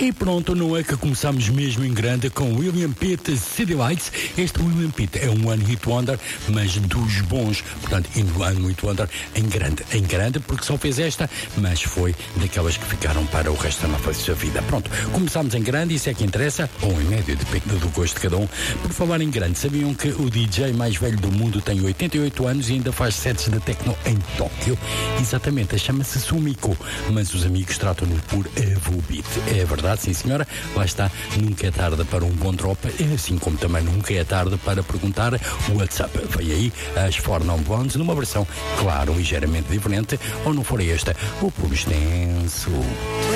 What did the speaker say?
E pronto, não é que começamos mesmo em grande com William Pitt, City Lights. Este William Pitt é um One Hit Wonder, mas dos bons. Portanto, One Hit Wonder em grande, porque só fez esta, mas foi daquelas que ficaram para o resto da sua vida. Pronto, começámos em grande, isso é que interessa, ou em médio, depende do gosto de cada um. Por falar em grande, sabiam que o DJ mais velho do mundo tem 88 anos e ainda faz sets de techno em Tóquio? Exatamente, chama-se Sumiko, mas os amigos tratam-no por Avobit. É verdade, sim senhora, lá está, nunca é tarde para um bom drop, assim como também nunca é tarde para perguntar o WhatsApp. Vai aí as Four Non Blondes numa versão, claro, ligeiramente diferente, ou não for esta, o puro extenso.